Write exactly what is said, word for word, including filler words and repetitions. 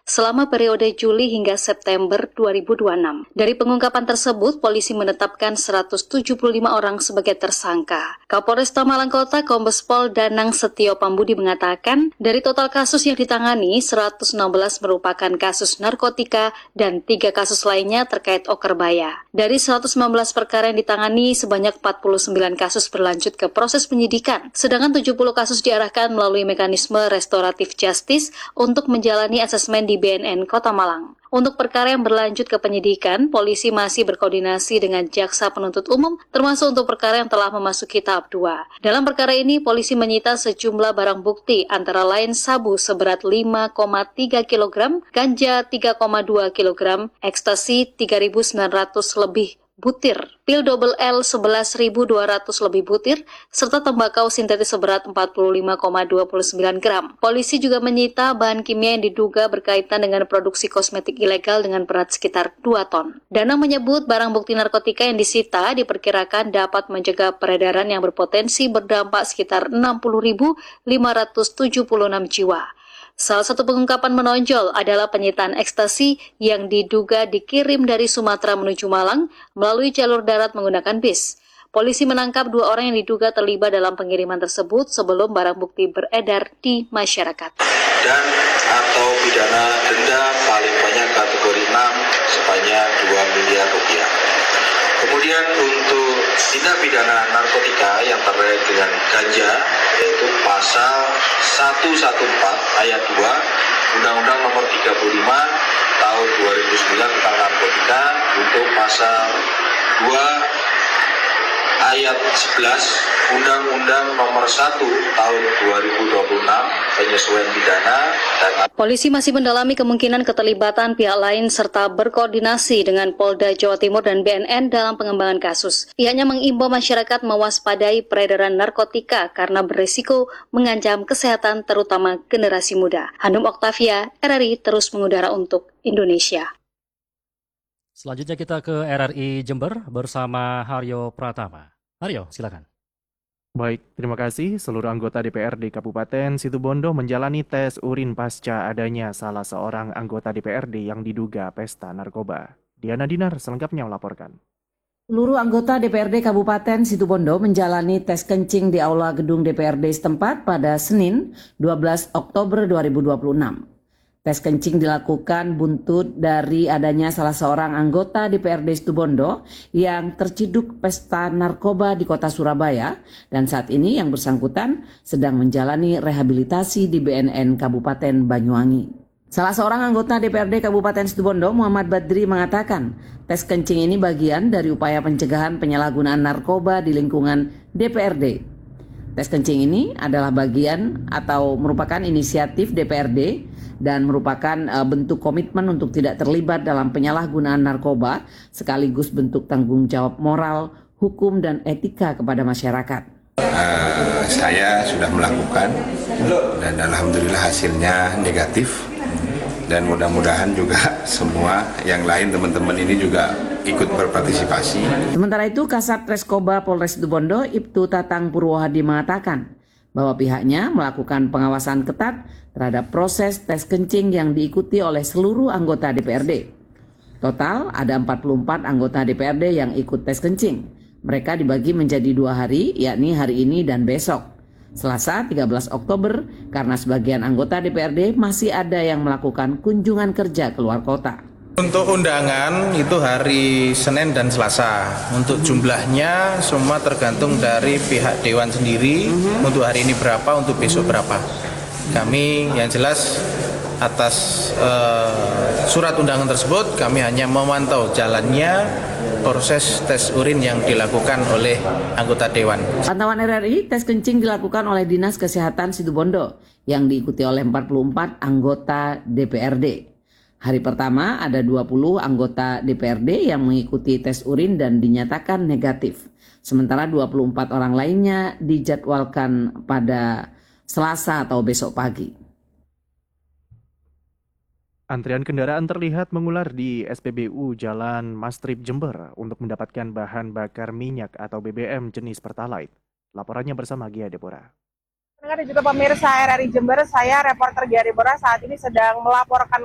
selama periode Juli hingga September dua ribu dua puluh enam. Dari pengungkapan tersebut, polisi menetapkan seratus tujuh puluh lima orang sebagai tersangka. Kapolresta Malang Kota Kombes Pol Danang Setio Pambudi mengatakan, dari total kasus yang ditangani, seratus enam belas merupakan kasus narkotika dan tiga kasus lainnya terkait okerbaya. Dari seratus sembilan belas perkara yang ditangani, sebanyak empat puluh sembilan kasus berlanjut ke proses penyidikan, sedangkan tujuh puluh kasus diarahkan melalui mekanisme restoratif justice untuk menjalani asesmen di B N N Kota Malang. Untuk perkara yang berlanjut ke penyidikan, polisi masih berkoordinasi dengan jaksa penuntut umum, termasuk untuk perkara yang telah memasuki tahap dua. Dalam perkara ini, polisi menyita sejumlah barang bukti, antara lain sabu seberat lima koma tiga kilogram, ganja tiga koma dua kilogram, ekstasi tiga ribu sembilan ratus lebih butir, pil double L sebelas ribu dua ratus lebih butir, serta tembakau sintetis seberat empat puluh lima koma dua sembilan gram. Polisi juga menyita bahan kimia yang diduga berkaitan dengan produksi kosmetik ilegal dengan berat sekitar dua ton. Danang menyebut barang bukti narkotika yang disita diperkirakan dapat mencegah peredaran yang berpotensi berdampak sekitar enam puluh ribu lima ratus tujuh puluh enam jiwa. Salah satu pengungkapan menonjol adalah penyitaan ekstasi yang diduga dikirim dari Sumatera menuju Malang melalui jalur darat menggunakan bis. Polisi menangkap dua orang yang diduga terlibat dalam pengiriman tersebut sebelum barang bukti beredar di masyarakat. Dan atau pidana denda paling banyak kategori enam sebanyak dua miliar rupiah. Kemudian untuk tindak pidana narkotika yang terkait dengan ganja, yaitu pasal seratus empat belas ayat dua Undang-Undang nomor tiga puluh lima tahun dua ribu sembilan tentang narkotika, untuk pasal dua ayat sebelas Undang-Undang nomor satu tahun dua ribu dua puluh enam penyesuaian pidana dan polisi masih mendalami kemungkinan keterlibatan pihak lain serta berkoordinasi dengan Polda Jawa Timur dan B N N dalam pengembangan kasus. Pihaknya mengimbau masyarakat mewaspadai peredaran narkotika karena berisiko mengancam kesehatan terutama generasi muda. Hanum Oktavia, R R I terus mengudara untuk Indonesia. Selanjutnya kita ke R R I Jember bersama Haryo Pratama. Haryo, silakan. Baik, terima kasih. Seluruh anggota D P R D Kabupaten Situbondo menjalani tes urin pasca adanya salah seorang anggota D P R D yang diduga pesta narkoba. Diana Dinar selengkapnya melaporkan. Seluruh anggota D P R D Kabupaten Situbondo menjalani tes kencing di aula gedung D P R D setempat pada Senin dua belas Oktober dua ribu dua puluh enam. Tes kencing dilakukan buntut dari adanya salah seorang anggota D P R D Situbondo yang terciduk pesta narkoba di kota Surabaya dan saat ini yang bersangkutan sedang menjalani rehabilitasi di B N N Kabupaten Banyuwangi. Salah seorang anggota D P R D Kabupaten Situbondo, Muhammad Badri, mengatakan tes kencing ini bagian dari upaya pencegahan penyalahgunaan narkoba di lingkungan D P R D. Tes kencing ini adalah bagian atau merupakan inisiatif D P R D dan merupakan uh, bentuk komitmen untuk tidak terlibat dalam penyalahgunaan narkoba sekaligus bentuk tanggung jawab moral, hukum, dan etika kepada masyarakat. Uh, saya sudah melakukan dan alhamdulillah hasilnya negatif dan mudah-mudahan juga semua yang lain teman-teman ini juga ikut berpartisipasi. Sementara itu Kasat Reskoba Polres Situbondo Ibtu Tatang Purwohadi mengatakan bahwa pihaknya melakukan pengawasan ketat terhadap proses tes kencing yang diikuti oleh seluruh anggota D P R D. Total ada empat puluh empat anggota D P R D yang ikut tes kencing. Mereka dibagi menjadi dua hari, yakni hari ini dan besok. Selasa tiga belas Oktober, karena sebagian anggota D P R D masih ada yang melakukan kunjungan kerja keluar kota. Untuk undangan itu hari Senin dan Selasa. Untuk jumlahnya semua tergantung dari pihak Dewan sendiri. Mm-hmm. Untuk hari ini berapa, untuk besok berapa. Kami yang jelas atas uh, surat undangan tersebut kami hanya memantau jalannya proses tes urin yang dilakukan oleh anggota Dewan. Pantauan R R I, tes kencing dilakukan oleh Dinas Kesehatan Situbondo yang diikuti oleh empat puluh empat anggota D P R D. Hari pertama ada dua puluh anggota D P R D yang mengikuti tes urin dan dinyatakan negatif. Sementara dua puluh empat orang lainnya dijadwalkan pada Selasa atau besok pagi. Antrian kendaraan terlihat mengular di S P B U Jalan Mastrip Jember untuk mendapatkan bahan bakar minyak atau B B M jenis Pertalite. Laporannya bersama Gia Deborah. Pendengar dan juga pemirsa R R I Jember, saya reporter Gia Deborah saat ini sedang melaporkan